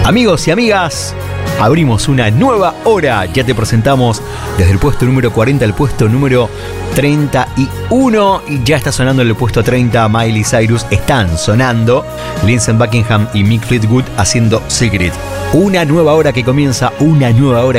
Amigos y amigas, abrimos una nueva hora. Ya te presentamos desde el puesto número 40 al puesto número 31. Y ya está sonando en el puesto 30 Miley Cyrus. Están sonando Lindsey Buckingham y Mick Fleetwood haciendo Secret. Una nueva hora que comienza, una nueva hora